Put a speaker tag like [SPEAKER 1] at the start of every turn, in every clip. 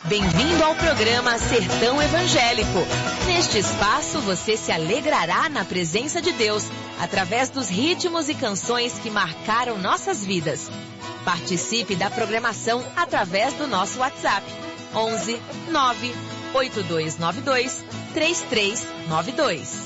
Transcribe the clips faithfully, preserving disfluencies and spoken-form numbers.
[SPEAKER 1] Bem-vindo ao programa Sertão Evangélico. Neste espaço você se alegrará na presença de Deus, através dos ritmos e canções que marcaram nossas vidas. Participe da programação através do nosso WhatsApp, onze nove oito dois nove dois três três nove dois.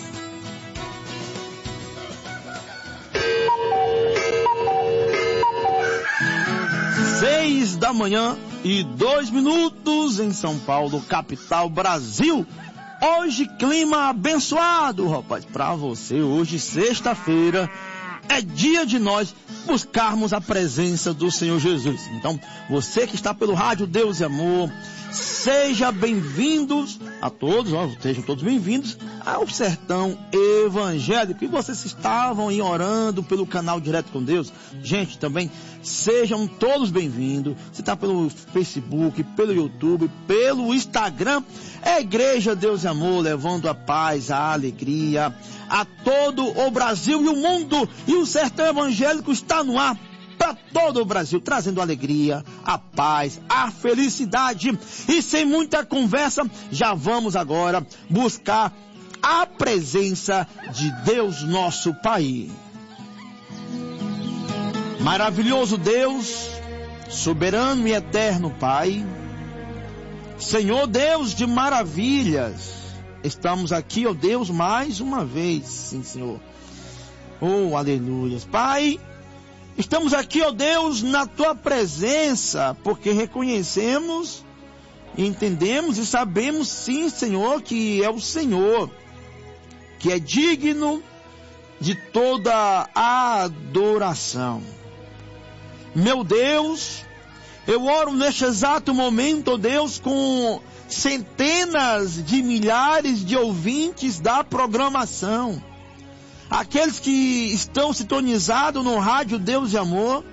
[SPEAKER 2] Seis da manhã e dois minutos em São Paulo, capital, Brasil. Hoje clima abençoado, rapaz, pra você. Hoje, sexta-feira, é dia de nós buscarmos a presença do Senhor Jesus. Então, você que está pelo rádio Deus e Amor, seja bem-vindos a todos, ó, sejam todos bem-vindos ao Sertão Evangélico. E vocês estavam aí orando pelo canal Direto com Deus. Gente, também sejam todos bem-vindos. Você está pelo Facebook, pelo YouTube, pelo Instagram. É a Igreja Deus e Amor, levando a paz, a alegria a todo o Brasil e o mundo. E o Sertão Evangélico está no ar para todo o Brasil, trazendo alegria, a paz, a felicidade. E sem muita conversa, já vamos agora buscar a presença de Deus, nosso Pai. Maravilhoso Deus, soberano e eterno Pai, Senhor Deus de maravilhas, estamos aqui, ó Deus, mais uma vez, sim, Senhor. Oh, aleluia. Pai, estamos aqui, ó Deus, na Tua presença, porque reconhecemos, entendemos e sabemos, sim, Senhor, que é o Senhor, que é digno de toda a adoração. Meu Deus, eu oro neste exato momento, ó Deus, com centenas de milhares de ouvintes da programação. Aqueles que estão sintonizados no rádio Deus e Amor.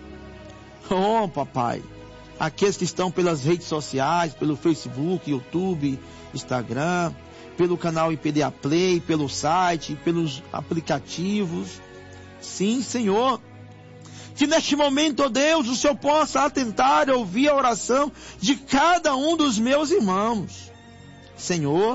[SPEAKER 2] Oh, papai. Aqueles que estão pelas redes sociais, pelo Facebook, YouTube, Instagram, pelo canal I P D A Play, pelo site, pelos aplicativos. Sim, Senhor. Que neste momento, ó Deus, o Senhor possa atentar e ouvir a oração de cada um dos meus irmãos. Senhor,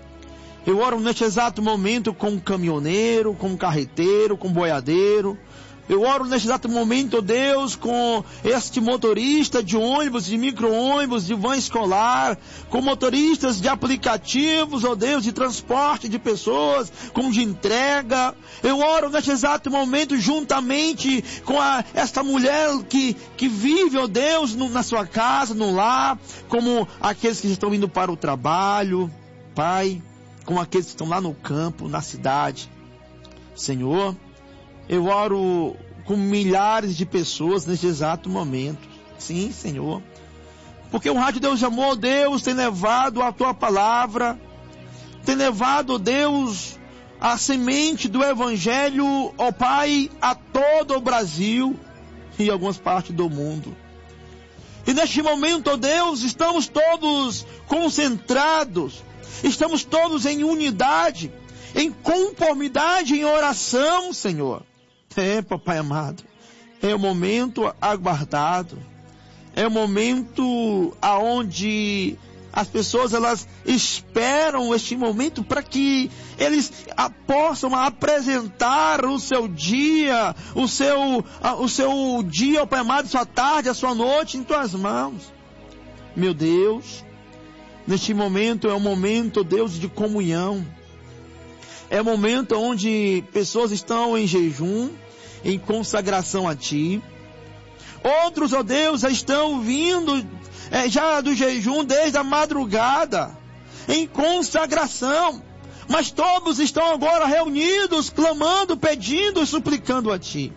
[SPEAKER 2] eu oro neste exato momento com um caminhoneiro, com um carreteiro, com um boiadeiro. Eu oro neste exato momento, ó Deus, com este motorista de ônibus, de micro-ônibus, de van escolar, com motoristas de aplicativos, ó Deus, de transporte de pessoas, como de entrega. Eu oro neste exato momento juntamente com a, esta mulher que, que vive, ó Deus, no, na sua casa, no lar, como aqueles que estão indo para o trabalho, Pai, como aqueles que estão lá no campo, na cidade. Senhor, eu oro com milhares de pessoas neste exato momento. Sim, Senhor. Porque o Rádio Deus de Amor, Deus, tem levado a Tua palavra, tem levado, Deus, a semente do Evangelho, ó Pai, a todo o Brasil e algumas partes do mundo. E neste momento, ó Deus, estamos todos concentrados, estamos todos em unidade, em conformidade, em oração, Senhor. É, papai amado, é o momento aguardado, é o momento aonde as pessoas, elas esperam este momento para que eles a, possam apresentar o seu dia, o seu, a, o seu dia, pai amado, sua tarde, a sua noite em Tuas mãos. Meu Deus, neste momento é um momento, Deus, de comunhão. É o momento onde pessoas estão em jejum, em consagração a Ti. Outros, ó Deus, já estão vindo é, já do jejum desde a madrugada, em consagração. Mas todos estão agora reunidos, clamando, pedindo e suplicando a Ti.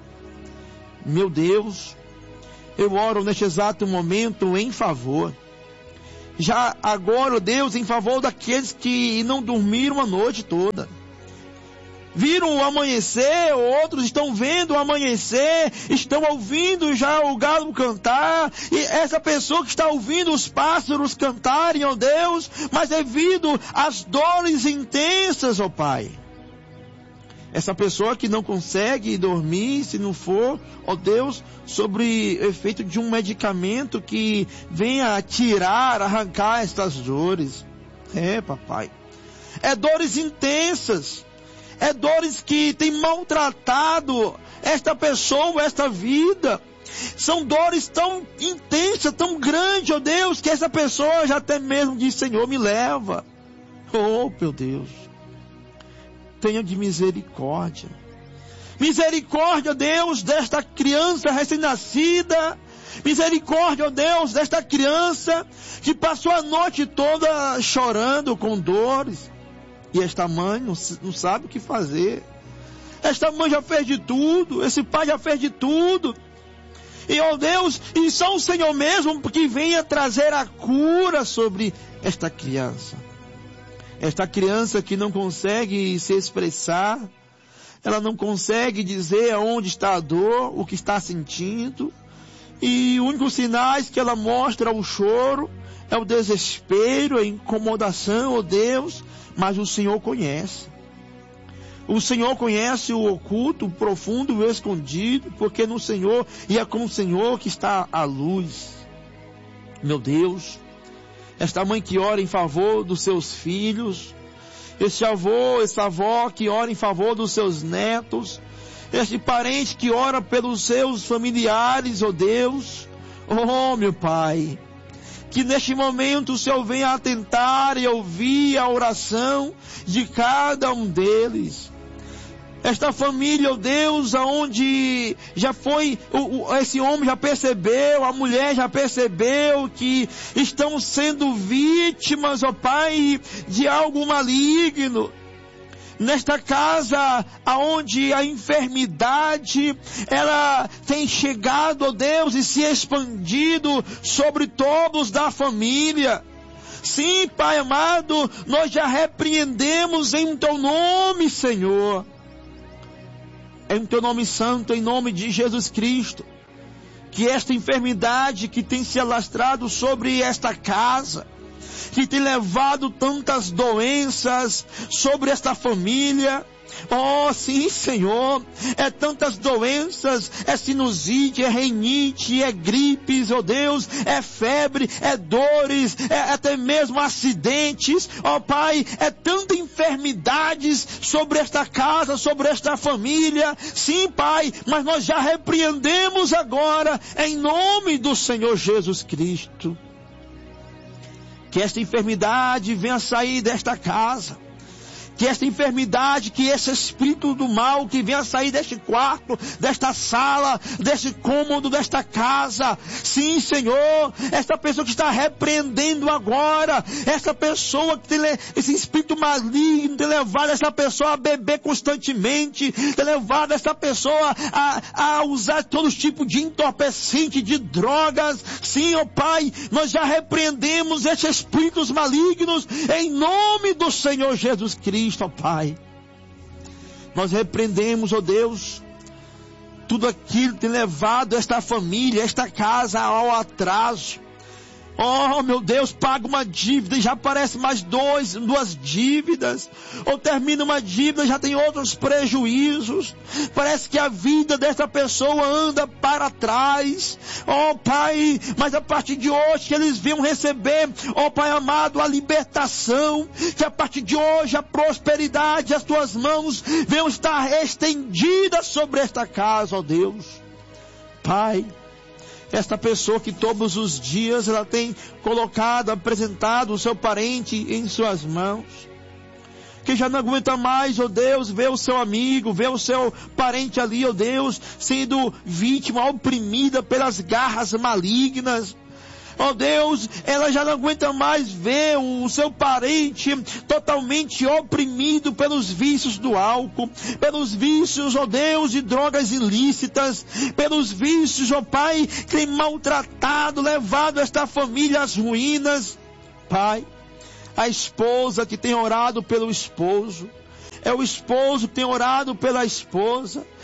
[SPEAKER 2] Meu Deus, eu oro neste exato momento em favor. Já agora, ó Deus, em favor daqueles que não dormiram a noite toda. Viram o amanhecer, outros estão vendo o amanhecer, estão ouvindo já o galo cantar, e essa pessoa que está ouvindo os pássaros cantarem, ó Deus, mas devido às dores intensas, ó Pai, Essa pessoa que não consegue dormir, se não for, ó Deus, sobre o efeito de um medicamento que venha tirar, arrancar estas dores. É, papai. É dores intensas. É dores que têm maltratado esta pessoa, esta vida. São dores tão intensas, tão grandes, ó Deus, que essa pessoa já até mesmo diz, Senhor, me leva. Oh, meu Deus. Tenha de misericórdia. Misericórdia, Deus, desta criança recém-nascida. Misericórdia, ó Deus, desta criança que passou a noite toda chorando com dores. E esta mãe não, não sabe o que fazer. Esta mãe já fez de tudo. Esse pai já fez de tudo. E, ó Deus, e só o Senhor mesmo que venha trazer a cura sobre esta criança. Esta criança que não consegue se expressar, ela não consegue dizer aonde está a dor, o que está sentindo, e os únicos sinais que ela mostra é o choro, é o desespero, a incomodação, ó Deus, mas o Senhor conhece. O Senhor conhece o oculto, o profundo, o escondido, porque no Senhor, e é com o Senhor que está a luz. Meu Deus, esta mãe que ora em favor dos seus filhos, este avô, essa avó que ora em favor dos seus netos, este parente que ora pelos seus familiares, ó Deus, oh meu Pai, que neste momento o Senhor venha atentar e ouvir a oração de cada um deles. Esta família, ó Deus, aonde já foi, o, o, esse homem já percebeu, a mulher já percebeu que estão sendo vítimas, ó Pai, de algo maligno. Nesta casa, aonde a enfermidade, ela tem chegado, ó Deus, e se expandido sobre todos da família. Sim, Pai amado, nós já repreendemos em Teu nome, Senhor. Em Teu nome santo, em nome de Jesus Cristo, que esta enfermidade que tem se alastrado sobre esta casa, que tem levado tantas doenças sobre esta família, oh sim Senhor, é tantas doenças, é sinusite, é reinite, é gripes, oh Deus, é febre, é dores, é até mesmo acidentes, oh Pai, é tanta enfermidades sobre esta casa, sobre esta família, sim Pai, mas nós já repreendemos agora, em nome do Senhor Jesus Cristo, que esta enfermidade venha sair desta casa, que esta enfermidade, que esse espírito do mal que venha sair deste quarto, desta sala, deste cômodo, desta casa. Sim, Senhor, esta pessoa que está repreendendo agora, essa pessoa que tem esse espírito maligno, tem levado essa pessoa a beber constantemente, tem levado essa pessoa a, a usar todo tipo de entorpecente, de drogas. Sim, ó Pai, nós já repreendemos esses espíritos malignos em nome do Senhor Jesus Cristo. Ó Pai, nós repreendemos, ó Deus, tudo aquilo que tem levado esta família, esta casa ao atraso. Oh meu Deus, paga uma dívida e já aparece mais dois, duas dívidas, ou termina uma dívida e já tem outros prejuízos. Parece que a vida dessa pessoa anda para trás. Oh Pai, mas a partir de hoje que eles venham receber, oh Pai amado, a libertação, que a partir de hoje a prosperidade, as tuas mãos venham estar estendidas sobre esta casa, ó Deus. Pai, esta pessoa que todos os dias ela tem colocado, apresentado o seu parente em suas mãos, que já não aguenta mais, ó Deus, ver o seu amigo, ver o seu parente ali, ó Deus, sendo vítima, oprimida pelas garras malignas. Ó Deus, ela já não aguenta mais ver o seu parente totalmente oprimido pelos vícios do álcool, pelos vícios, ó Deus, de drogas ilícitas, pelos vícios, ó Pai, que tem maltratado, levado esta família às ruínas. Pai, a esposa que tem orado pelo esposo, é o esposo que tem orado pela esposa,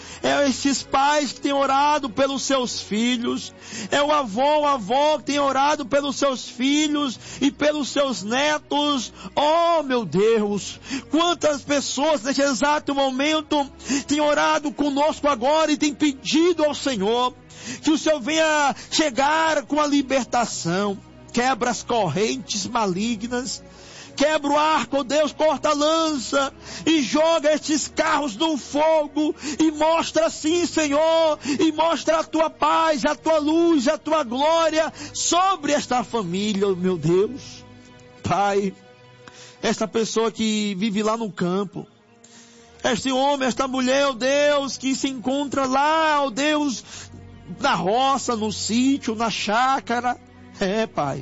[SPEAKER 2] É esses pais que têm orado pelos seus filhos. É o avô, a avó que tem orado pelos seus filhos e pelos seus netos. Oh, meu Deus! Quantas pessoas neste exato momento têm orado conosco agora e têm pedido ao Senhor que o Senhor venha chegar com a libertação. Quebra as correntes malignas. Quebra o arco, oh Deus, corta a lança e joga estes carros no fogo e mostra assim, Senhor, e mostra a tua paz, a tua luz, a tua glória sobre esta família, oh meu Deus. Pai, esta pessoa que vive lá no campo, este homem, esta mulher, oh Deus, que se encontra lá, oh Deus, na roça, no sítio, na chácara, é, Pai.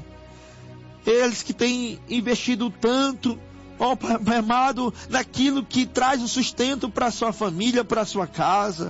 [SPEAKER 2] Eles que têm investido tanto, ó Pai amado, naquilo que traz o sustento para a sua família, para a sua casa.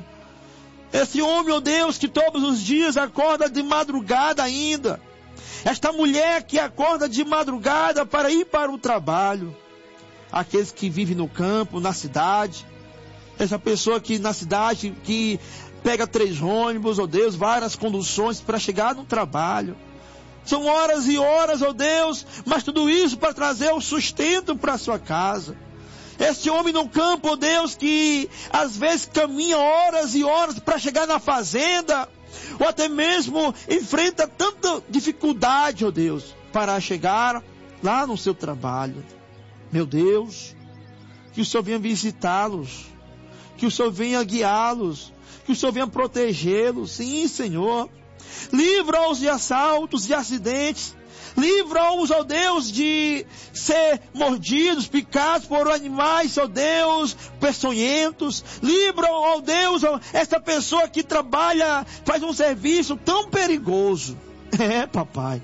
[SPEAKER 2] Esse homem, ó Deus, que todos os dias acorda de madrugada ainda. Esta mulher que acorda de madrugada para ir para o trabalho. Aqueles que vivem no campo, na cidade. Essa pessoa que na cidade, que pega três ônibus, ó Deus, várias conduções para chegar no trabalho. São horas e horas, ó Deus, mas tudo isso para trazer o sustento para a sua casa. Esse homem no campo, ó Deus, que às vezes caminha horas e horas para chegar na fazenda, ou até mesmo enfrenta tanta dificuldade, ó Deus, para chegar lá no seu trabalho. Meu Deus, que o Senhor venha visitá-los, que o Senhor venha guiá-los, que o Senhor venha protegê-los. Sim, Senhor. Livra-os de assaltos, de acidentes. Livra-os, ó Deus, de ser mordidos, picados por animais, ó Deus, peçonhentos. Livra, ó Deus, ó, essa pessoa que trabalha, faz um serviço tão perigoso. É, papai.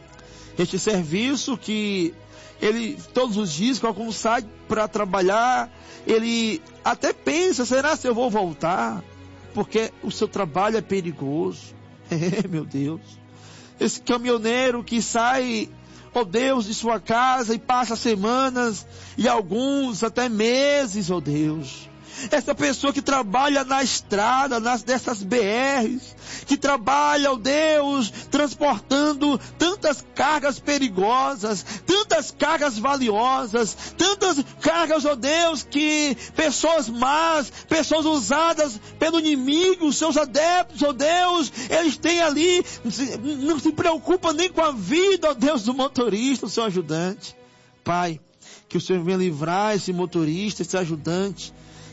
[SPEAKER 2] Este serviço que ele, todos os dias, quando sai para trabalhar, ele até pensa, será se eu vou voltar? Porque o seu trabalho é perigoso. É, meu Deus. Esse caminhoneiro que sai, ó Deus, de sua casa e passa semanas e alguns até meses, ó Deus. Essa pessoa que trabalha na estrada, nas dessas B Rs, que trabalha, ó Deus, transportando tantas cargas perigosas, tantas cargas valiosas, tantas cargas, ó Deus, que pessoas más, pessoas usadas pelo inimigo, seus adeptos, ó Deus, eles têm ali, não se preocupam nem com a vida, ó Deus, do motorista, o seu ajudante. Pai, que o Senhor venha livrar esse motorista, esse ajudante,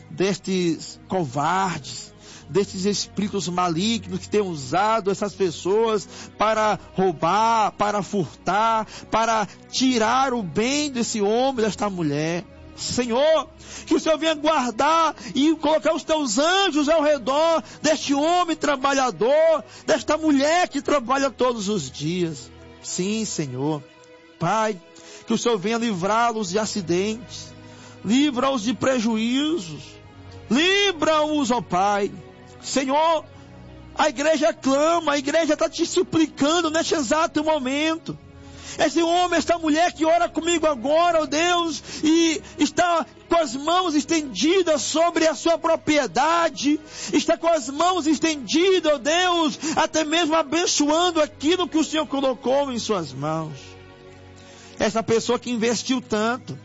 [SPEAKER 2] destes covardes, destes espíritos malignos que têm usado essas pessoas para roubar, para furtar, para tirar o bem desse homem, desta mulher. Senhor, que o Senhor venha guardar e colocar os teus anjos ao redor deste homem trabalhador, desta mulher que trabalha todos os dias. Sim, Senhor. Pai, que o Senhor venha livrá-los de acidentes, livra-os de prejuízos, livra-os, ó Pai. Senhor, a igreja clama, a igreja está te suplicando neste exato momento. Esse homem, esta mulher que ora comigo agora, ó Deus, e está com as mãos estendidas sobre a sua propriedade, está com as mãos estendidas, ó Deus, até mesmo abençoando aquilo que o Senhor colocou em suas mãos. Essa pessoa que investiu tanto,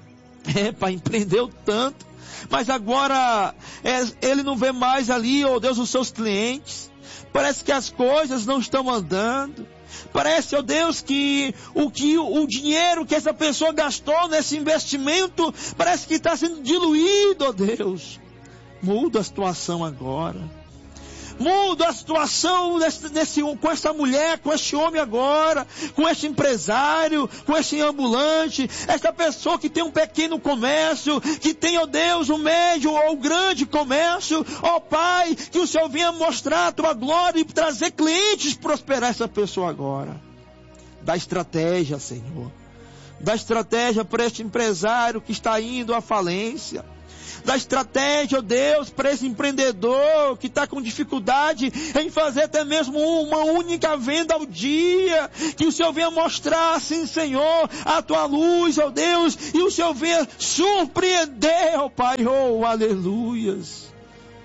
[SPEAKER 2] é, Pai, empreendeu tanto, mas agora é, ele não vê mais ali, ó Deus, os seus clientes. Parece que as coisas não estão andando. Parece, ó Deus, que o, que o dinheiro que essa pessoa gastou nesse investimento parece que está sendo diluído, ó Deus. Muda a situação agora. Muda a situação desse, desse, com essa mulher, com este homem agora, com este empresário, com este ambulante, essa pessoa que tem um pequeno comércio, que tem, ó Deus, um médio ou grande comércio. Ó Pai, que o Senhor venha mostrar a tua glória e trazer clientes, prosperar essa pessoa agora. Dá estratégia, Senhor. Dá estratégia para este empresário que está indo à falência. Da estratégia, ó Deus, para esse empreendedor que está com dificuldade em fazer até mesmo uma única venda ao dia. Que o Senhor venha mostrar, assim, Senhor, a tua luz, ó Deus, e o Senhor venha surpreender, ó Pai, oh, aleluias.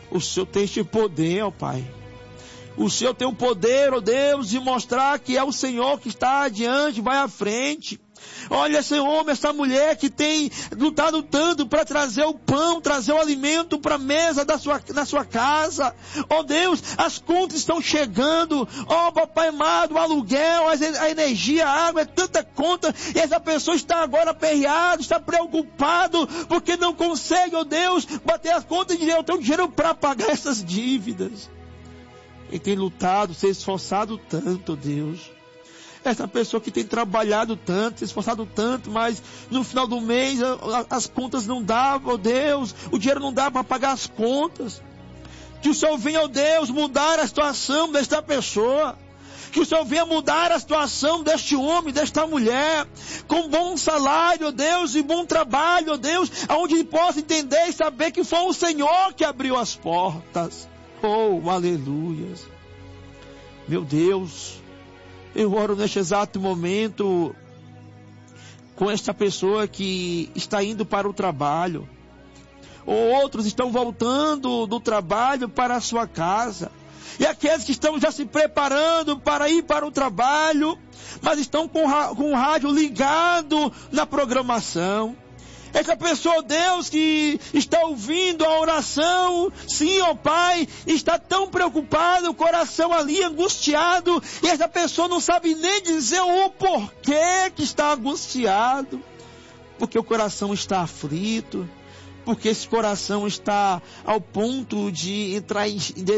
[SPEAKER 2] O Senhor tem este poder, ó Pai. O Senhor tem o poder, ó Deus, de mostrar que é o Senhor que está adiante, vai à frente. Olha esse homem, essa mulher que tem lutado tanto para trazer o pão, trazer o alimento para a mesa da sua, na sua casa. Ó Deus, as contas estão chegando. Ó Papai amado, o aluguel, a energia, a água, é tanta conta. E essa pessoa está agora aperreada, está preocupado, porque não consegue, ó Deus, bater as contas e dizer, eu tenho dinheiro para pagar essas dívidas. E tem lutado, se esforçado tanto, ó Deus. Essa pessoa que tem trabalhado tanto, se esforçado tanto, mas no final do mês as contas não dão, ó Deus, o dinheiro não dá para pagar as contas. Que o Senhor venha, ó Deus, mudar a situação desta pessoa. Que o Senhor venha mudar a situação deste homem, desta mulher, com bom salário, ó Deus, e bom trabalho, ó Deus, aonde ele possa entender e saber que foi o Senhor que abriu as portas. Oh, aleluias. Meu Deus, eu oro neste exato momento com esta pessoa que está indo para o trabalho. Ou outros estão voltando do trabalho para a sua casa. E aqueles que estão já se preparando para ir para o trabalho, mas estão com, com o rádio ligado na programação. Essa pessoa, Deus, que está ouvindo a oração, sim, ó Pai, está tão preocupado, o coração ali angustiado, e essa pessoa não sabe nem dizer o porquê que está angustiado, porque o coração está aflito, porque esse coração está ao ponto de entrar em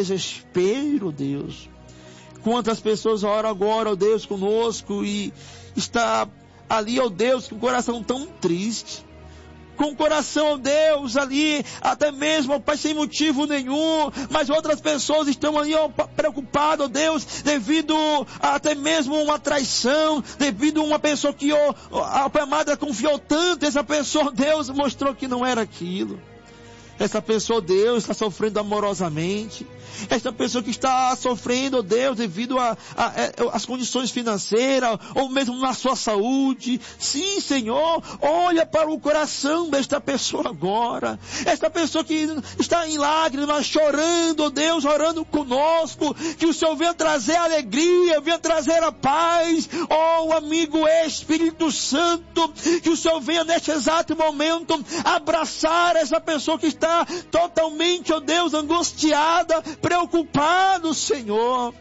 [SPEAKER 2] desespero, Deus. Quantas pessoas oram agora, ó Deus, conosco, e está ali, ó Deus, com o coração tão triste, com o coração, ó Deus, ali, até mesmo, ó Pai, sem motivo nenhum, mas outras pessoas estão ali, ó, preocupadas, ó Deus, devido a, até mesmo uma traição, devido a uma pessoa que, ó, a Pai amada confiou tanto, essa pessoa, ó Deus, mostrou que não era aquilo. Essa pessoa, Deus, está sofrendo amorosamente. Essa pessoa que está sofrendo, Deus, devido às condições financeiras, ou mesmo na sua saúde. Sim, Senhor, olha para o coração desta pessoa agora. Esta pessoa que está em lágrimas, chorando, Deus, orando conosco. Que o Senhor venha trazer alegria, venha trazer a paz. Oh, amigo Espírito Santo, que o Senhor venha neste exato momento abraçar essa pessoa que está totalmente, ó Deus, angustiada, preocupado, Senhor.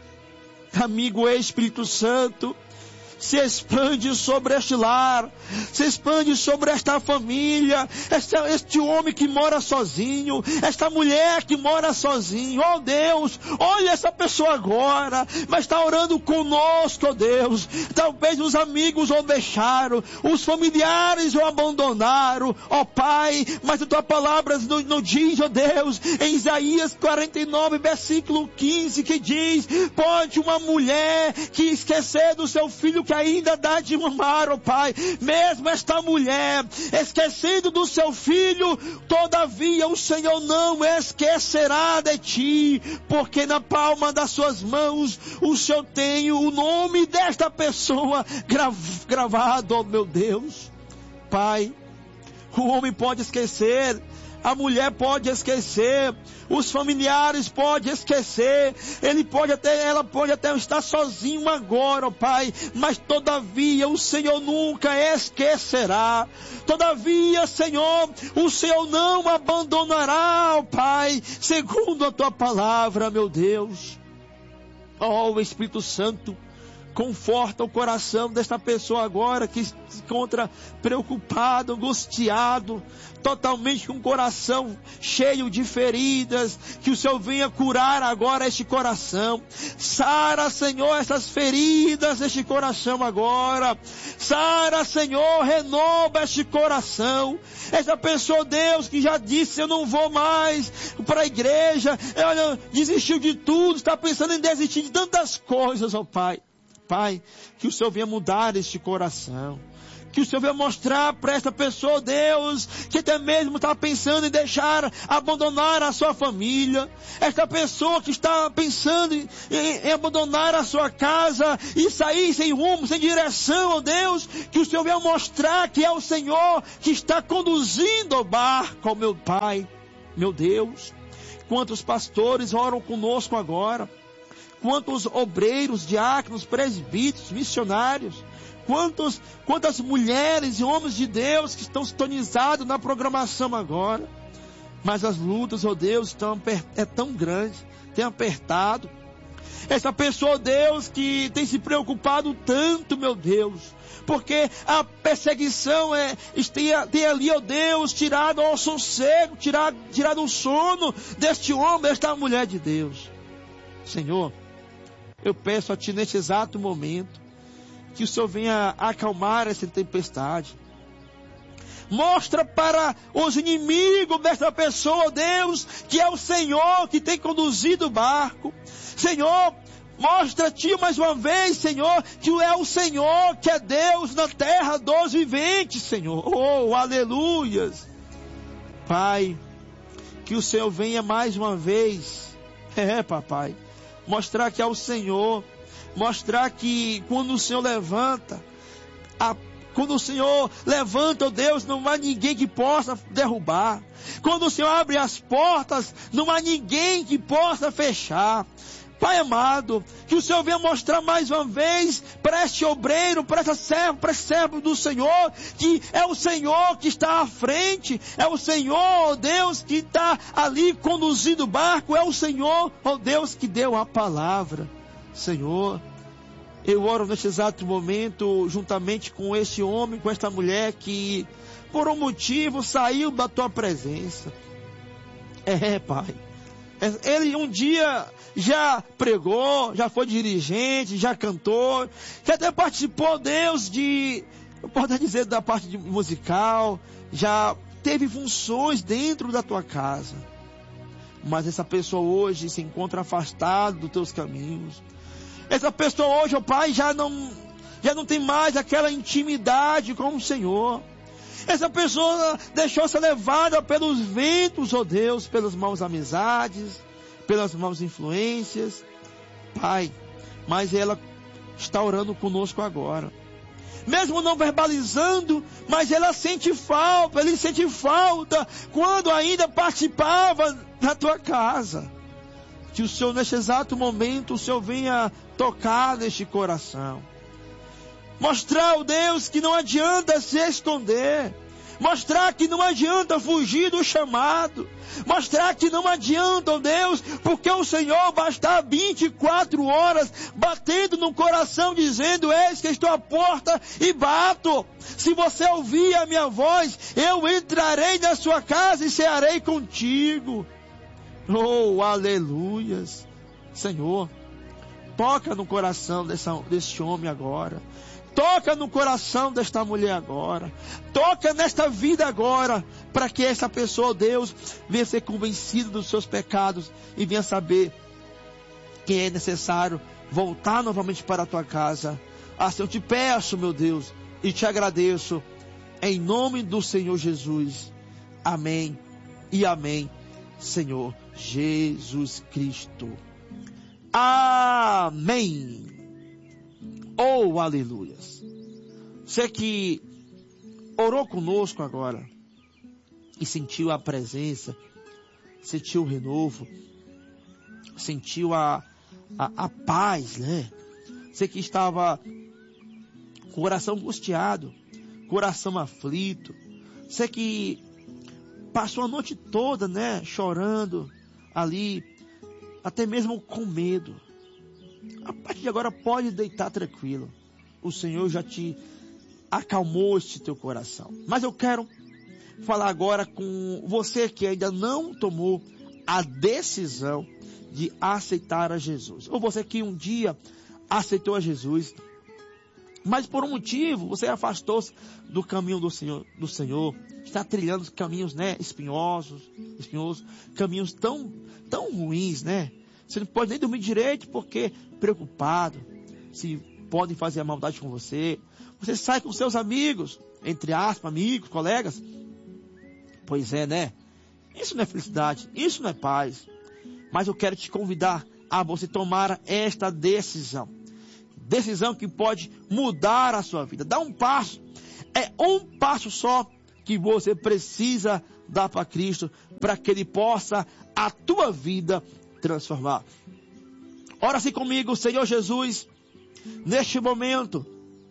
[SPEAKER 2] Amigo Espírito Santo, se expande sobre este lar, se expande sobre esta família, este, este homem que mora sozinho, esta mulher que mora sozinho. Oh Deus, olha essa pessoa agora, mas está orando conosco, oh Deus. Talvez os amigos o deixaram, os familiares o abandonaram, ó oh Pai, mas a tua palavra não, não diz, ó oh Deus, em Isaías quarenta e nove, versículo quinze, que diz, pode uma mulher que esquecer do seu filho que ainda dá de mamar, ó oh Pai, mesmo esta mulher, esquecendo do seu filho, todavia o Senhor não esquecerá de ti, porque na palma das suas mãos, o Senhor tem o nome desta pessoa grav- gravado, ó oh meu Deus. Pai, o homem pode esquecer, a mulher pode esquecer, os familiares podem esquecer, ele pode até, ela pode até estar sozinho agora, ó Pai, mas todavia o Senhor nunca esquecerá. Todavia, Senhor, o Senhor não abandonará, ó Pai, segundo a tua palavra, meu Deus. Ó Espírito Santo, conforta o coração desta pessoa agora que se encontra preocupado, angustiado, totalmente com o coração cheio de feridas. Que o Senhor venha curar agora este coração. Sara, Senhor, essas feridas deste coração agora. Sara, Senhor, renova este coração. Essa pessoa, Deus, que já disse, eu não vou mais para a igreja, ela desistiu de tudo, está pensando em desistir de tantas coisas, ó Pai. Pai, que o Senhor venha mudar este coração. Que o Senhor venha mostrar para esta pessoa, Deus, que até mesmo está pensando em deixar, abandonar a sua família. Esta pessoa que está pensando em, em, em abandonar a sua casa e sair sem rumo, sem direção, ó Deus. Que o Senhor venha mostrar que é o Senhor que está conduzindo o barco, ó meu Pai, meu Deus. quantos pastores oram conosco agora, quantos obreiros, diáconos, presbíteros, missionários, quantos, quantas mulheres e homens de Deus que estão sintonizados na programação agora. Mas as lutas, ó Deus, estão, é tão grande, tem apertado. Essa pessoa, ó Deus, que tem se preocupado tanto, meu Deus, porque a perseguição é, tem, tem ali, ó Deus, tirado o sossego, tirado, tirado o sono deste homem, desta mulher de Deus. Senhor, eu peço a Ti neste exato momento, que o Senhor venha acalmar essa tempestade. Mostra para os inimigos desta pessoa, Deus, que é o Senhor que tem conduzido o barco. Senhor, mostra a Ti mais uma vez, Senhor, que é o Senhor que é Deus na terra dos viventes, Senhor. Oh, aleluias. Pai, que o Senhor venha mais uma vez, é, papai, mostrar que é o Senhor, mostrar que quando o Senhor levanta, a Quando o Senhor levanta, oh Deus, não há ninguém que possa derrubar. Quando o Senhor abre as portas, não há ninguém que possa fechar. Pai amado, que o Senhor venha mostrar mais uma vez para este obreiro, para essa serva, para esse servo do Senhor, que é o Senhor que está à frente, é o Senhor, oh Deus, que está ali conduzindo o barco, é o Senhor, oh Deus, que deu a palavra. Senhor, eu oro neste exato momento, juntamente com esse homem, com esta mulher que, por um motivo, saiu da Tua presença. É, Pai. Ele um dia já pregou, já foi dirigente, já cantou, já até participou, Deus, de, eu posso dizer, da parte de musical, já teve funções dentro da Tua casa. Mas essa pessoa hoje se encontra afastada dos Teus caminhos. Essa pessoa hoje, ó Pai, já não, já não tem mais aquela intimidade com o Senhor. Essa pessoa deixou ser levada pelos ventos, ó Deus, pelas maus amizades, pelas maus influências. Pai, mas ela está orando conosco agora. Mesmo não verbalizando, mas ela sente falta, ele sente falta quando ainda participava da Tua casa. Que o Senhor, neste exato momento, o Senhor venha tocar neste coração. Mostrar, ó Deus, que não adianta se esconder. Mostrar que não adianta fugir do chamado. Mostrar que não adianta, ó Deus, porque o Senhor vai estar vinte e quatro horas batendo no coração, dizendo: eis que estou à porta e bato. Se você ouvir a minha voz, eu entrarei na sua casa e cearei contigo. Oh, aleluias. Senhor, toca no coração dessa, desse homem agora. Toca no coração desta mulher agora. Toca nesta vida agora. Para que essa pessoa, Deus, venha ser convencida dos seus pecados e venha saber que é necessário voltar novamente para a Tua casa. Assim eu te peço, meu Deus, e te agradeço, em nome do Senhor Jesus. Amém e amém, Senhor Jesus Cristo. Amém. Oh, aleluias. Você que orou conosco agora e sentiu a presença, sentiu o renovo, sentiu a, a, a paz, né? Você que estava com o coração angustiado, coração aflito, você que passou a noite toda, né, chorando ali, até mesmo com medo. A partir de agora pode deitar tranquilo. O Senhor já te acalmou este teu coração. Mas eu quero falar agora com você que ainda não tomou a decisão de aceitar a Jesus. Ou você que um dia aceitou a Jesus, mas por um motivo você afastou-se do caminho do Senhor, do Senhor, está trilhando caminhos, né, espinhosos, espinhosos, caminhos tão, tão ruins, né? Você não pode nem dormir direito porque preocupado se podem fazer a maldade com você. Você sai com seus amigos, entre aspas, amigos, colegas. Pois é, né? Isso não é felicidade, isso não é paz. Mas eu quero te convidar a você tomar esta decisão. Decisão que pode mudar a sua vida. Dá um passo. É um passo só que você precisa dar para Cristo, para que Ele possa a tua vida transformar. Ora-se comigo, Senhor Jesus, neste momento,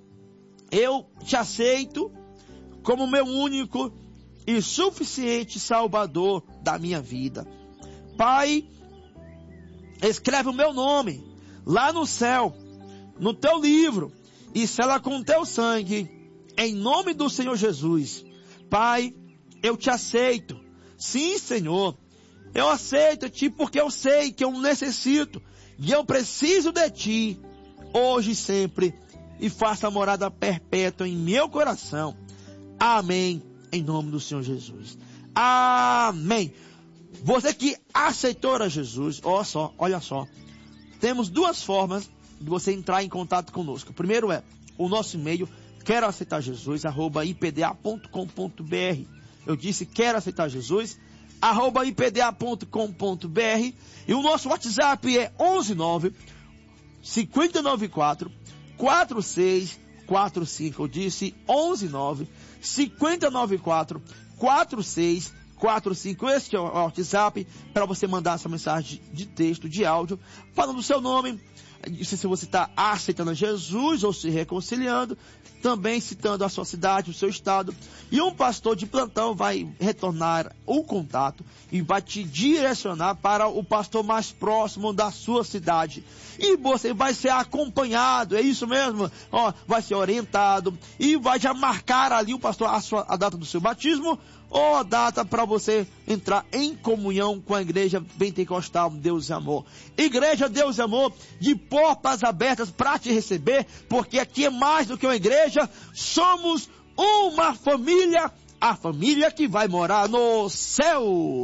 [SPEAKER 2] eu te aceito como meu único e suficiente Salvador da minha vida. Pai, escreve o meu nome lá no céu, no teu livro, e sela com teu sangue, em nome do Senhor Jesus. Pai, eu te aceito. Sim, Senhor, eu aceito-te porque eu sei que eu necessito e eu preciso de ti, hoje e sempre, e faça morada perpétua em meu coração. Amém, em nome do Senhor Jesus. Amém. Você que aceitou a Jesus, olha só, olha só, temos duas formas de você entrar em contato conosco. O primeiro é o nosso e-mail, quero aceitar Jesus, arroba i p d a ponto com ponto b r. Eu disse quero aceitar Jesus, arroba i p d a ponto com ponto b r. E o nosso WhatsApp é onze nove, cinco nove quatro, quatro seis quatro cinco. Eu disse onze nove, cinco nove quatro, quatro seis quatro cinco. Este é o WhatsApp para você mandar essa mensagem de texto, de áudio, falando o seu nome, se você está aceitando a Jesus ou se reconciliando, também citando a sua cidade, o seu estado. E um pastor de plantão vai retornar o contato e vai te direcionar para o pastor mais próximo da sua cidade. E você vai ser acompanhado, é isso mesmo? Ó, vai ser orientado e vai já marcar ali o pastor a, sua, a data do seu batismo ou a data para você entrar em comunhão com a Igreja Pentecostal Deus e Amor. Igreja Deus e Amor, de portas abertas para te receber, porque aqui é mais do que uma igreja, somos uma família, a família que vai morar no céu.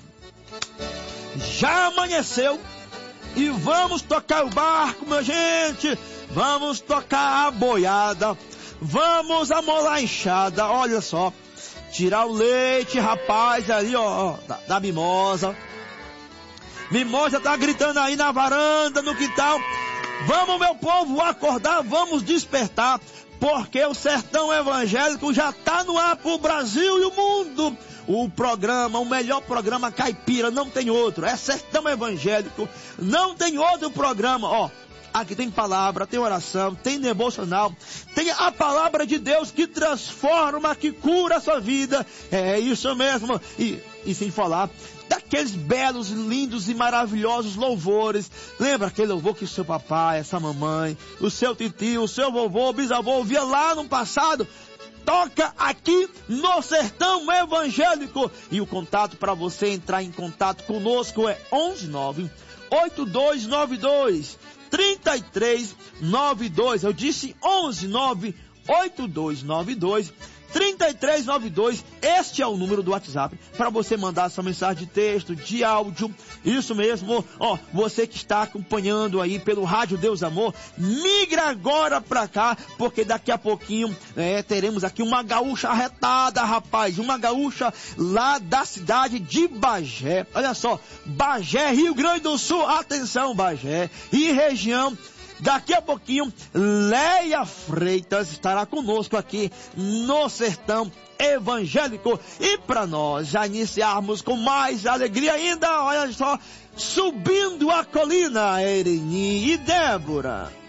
[SPEAKER 2] Já amanheceu e vamos tocar o barco, minha gente, vamos tocar a boiada, vamos amolar a enxada, olha só. Tirar o leite, rapaz, ali, ó, da, da mimosa. Mimosa tá gritando aí na varanda, no quintal. Vamos, meu povo, acordar, vamos despertar, porque o Sertão Evangélico já tá no ar pro Brasil e o mundo. O programa, o melhor programa caipira, não tem outro. É Sertão Evangélico, não tem outro programa, ó. Aqui tem palavra, tem oração, tem devocional, tem a palavra de Deus que transforma, que cura a sua vida. É isso mesmo. E, e sem falar daqueles belos, lindos e maravilhosos louvores. Lembra aquele louvor que o seu papai, essa mamãe, o seu titio, o seu vovô, o bisavô ouvia lá no passado? Toca aqui no Sertão Evangélico. E o contato para você entrar em contato conosco é onze nove, oito dois nove dois, três três nove dois. Eu disse onze nove, oito dois nove dois, três três nove dois. Este é o número do WhatsApp para você mandar essa mensagem de texto, de áudio. Isso mesmo, ó, você que está acompanhando aí pelo Rádio Deus Amor, migra agora para cá, porque daqui a pouquinho é, teremos aqui uma gaúcha arretada, rapaz, uma gaúcha lá da cidade de Bagé. Olha só, Bagé, Rio Grande do Sul, atenção, Bagé e região. Daqui a pouquinho, Leia Freitas estará conosco aqui no Sertão Evangélico. E para nós já iniciarmos com mais alegria ainda, olha só, subindo a colina, Ereni e Débora.